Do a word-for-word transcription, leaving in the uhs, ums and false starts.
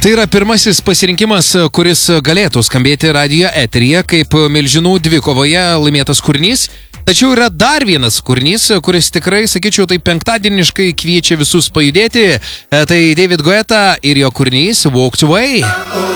Tai yra pirmasis pasirinkimas, kuris galėtų skambėti radijo eteryje kaip milžinų dvikovoje laimėtas kūrinys. Tačiau yra dar vienas kūrinys, kuris tikrai, sakyčiau, tai penktadieniškai kviečia visus pajudėti. Tai David Guetta ir jo kūrinys Walked Away.